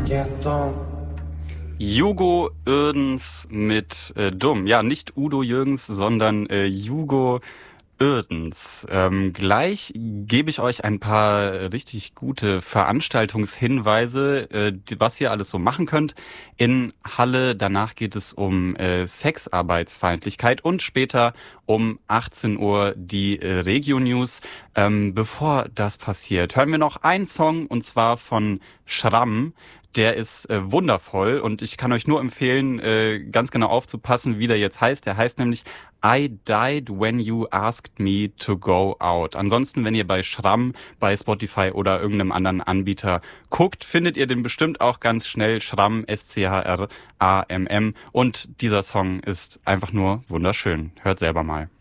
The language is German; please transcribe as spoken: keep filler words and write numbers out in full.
Hugo Irdens mit äh, Dumm. Ja, nicht Udo Jürgens, sondern äh, Hugo Irdens. Ähm, gleich gebe ich euch ein paar richtig gute Veranstaltungshinweise, äh, die, was ihr alles so machen könnt in Halle. Danach geht es um äh, Sexarbeitsfeindlichkeit und später um achtzehn Uhr die äh, Regio-News. Ähm, bevor das passiert, hören wir noch einen Song, und zwar von Schramm. Der ist äh, wundervoll, und ich kann euch nur empfehlen, äh, ganz genau aufzupassen, wie der jetzt heißt. Der heißt nämlich I Died When You Asked Me to Go Out. Ansonsten, wenn ihr bei Schramm, bei Spotify oder irgendeinem anderen Anbieter guckt, findet ihr den bestimmt auch ganz schnell. Schramm, S C H R A M M. Und dieser Song ist einfach nur wunderschön. Hört selber mal.